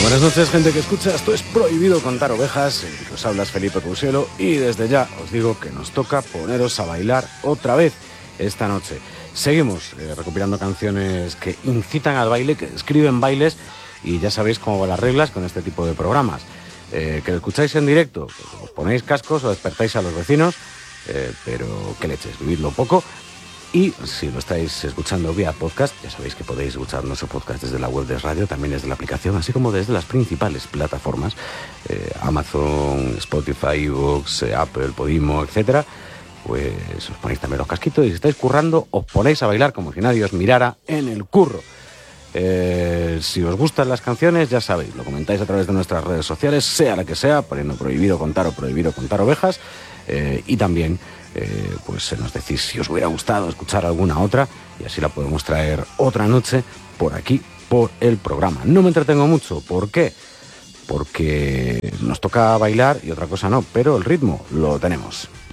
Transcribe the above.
Buenas noches, gente que escucha. Esto es Prohibido Contar Ovejas. El que os habla es Felipe Couselo y desde ya os digo que nos toca poneros a bailar otra vez esta noche. Seguimos recopilando canciones que incitan al baile, que describen bailes, y ya sabéis cómo van las reglas con este tipo de programas. Que lo escucháis en directo, os ponéis cascos o despertáis a los vecinos, pero qué leches, vividlo poco. Y si lo estáis escuchando vía podcast, ya sabéis que podéis escuchar nuestro podcast desde la web de radio, también desde la aplicación, así como desde las principales plataformas, Amazon, Spotify, iVoox, Apple, Podimo, etcétera. Pues os ponéis también los casquitos y si estáis currando, os ponéis a bailar como si nadie os mirara en el curro. Si os gustan las canciones, ya sabéis, lo comentáis a través de nuestras redes sociales, sea la que sea, poniendo Prohibido Contar o Prohibido Contar Ovejas, y también pues nos decís si os hubiera gustado escuchar alguna otra y así la podemos traer otra noche por aquí, por el programa. No me entretengo mucho, ¿por qué? Porque nos toca bailar y otra cosa no, pero el ritmo lo tenemos.